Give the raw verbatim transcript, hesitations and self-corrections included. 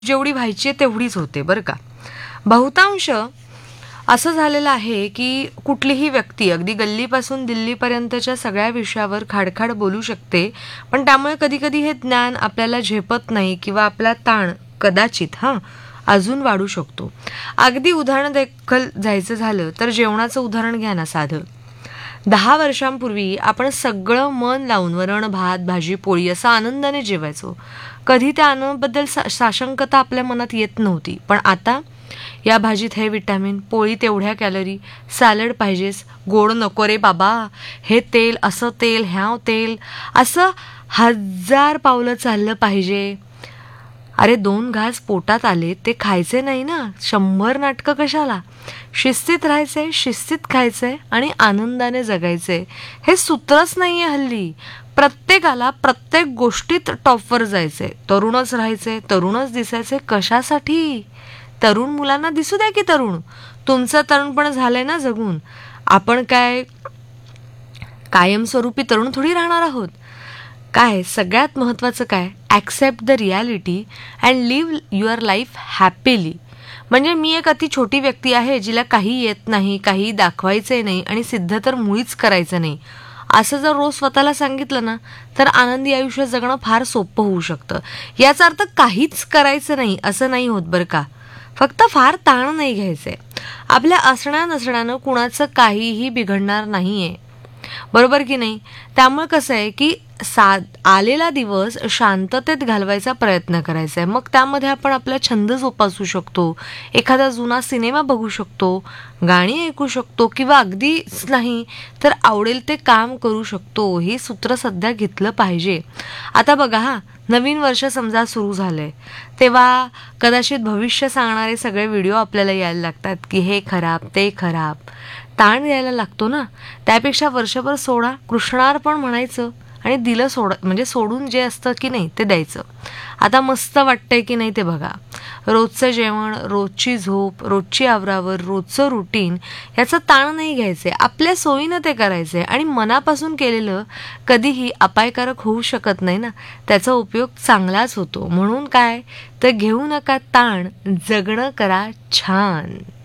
जेवढी व्हायची आहे तेवढीच होते बरं का. बहुतांश असं झालेलं आहे की कुठलीही व्यक्ती अगदी गल्लीपासून दिल्लीपर्यंतच्या सगळ्या विषयावर खाडखाड बोलू शकते, पण त्यामुळे कधी कधी हे ज्ञान आपल्याला झेपत नाही किंवा आपला ताण कदाचित हां अजून वाढू शकतो. अगदी उदाहरण देखील जायचं झालं तर जेवणाचं उदाहरण घ्या ना साधं. दहा वर्षांपूर्वी आपण सगळं मन लावून वरण भात भाजी पोळी असं आनंदाने जेवायचो. कधी त्या अन्नाबद्दल सा साशंकता आपल्या मनात येत नव्हती. पण आता या भाजीत हे विटॅमिन, पोळी तेवढ्या कॅलरी, सॅलड पाहिजेस, गोड नको रे बाबा, हे तेल असं तेल ह्याव तेल, असं हजार पावलं चाललं पाहिजे. अरे दोन घास पोटात आले ते खायचे नाही ना, शंभर नाटकं कशाला. शिस्तीत राहायचंय, शिस्तीत खायचंय आणि आनंदाने जगायचंय. हे सूत्रच नाहीये हल्ली. प्रत्येकाला प्रत्येक गोष्टीत टॉपवर जायचंय, तरुणच राहायचंय, तरुणच दिसायचंय. कशासाठी? तरुण मुलांना दिसू द्या की तरुण. तुमचं तरुणपण झालंय ना जगून. आपण काय कायमस्वरूपी तरुण थोडी राहणार आहोत. काय सगळ्यात महत्त्वाचं काय, accept the reality and leave your life happily. म्हणजे मी एक अति छोटी व्यक्ती आहे जिला काही येत नाही, काही दाखवायचंय नाही आणि सिद्ध तर मुळीच करायचं नाही, असं जर रोज स्वतःला सांगितलं ना तर आनंदी आयुष्य जगणं फार सोपं होऊ शकतं. याचा अर्थ काहीच करायचं नाही असं नाही होत बरं का. फक्त फार ताण नाही घ्यायचंय. आपल्या असण्या नसण्यानं कुणाचं काहीही बिघडणार नाहीये, बरोबर की नाही. त्यामुळे कसं आहे की सा आलेला दिवस शांततेत घालवायचा प्रयत्न करायचा आहे. मग त्यामध्ये आपण आपला छंद जोपासू शकतो, एखादा जुना सिनेमा बघू शकतो, गाणी ऐकू शकतो किंवा अगदीच नाही तर आवडेल ते काम करू शकतो. हे सूत्र सध्या घेतलं पाहिजे. आता बघा हा, नवीन वर्ष समजा सुरू झालंय तेव्हा कदाचित भविष्य सांगणारे सगळे व्हिडिओ आपल्याला यायला लागतात की हे खराब ते खराब. ताण द्यायला लागतो ना. त्यापेक्षा वर्षभर सोडा, कृष्णार्पण म्हणायचं आणि दिलं सोड म्हणजे सोडून जे असतं की नाही ते द्यायचं. आता मस्त वाटतंय की नाही ते बघा. रोजचं जेवण, रोजची झोप, रोजची आवरावर, रोजचं रुटीन, याचा ताण नाही घ्यायचे. आपल्या सोयीनं ते करायचे आणि मनापासून केलेलं कधीही अपायकारक होऊ शकत नाही ना. त्याचा उपयोग चांगलाच होतो. म्हणून काय तर घेऊ नका ताण, जगणं करा छान.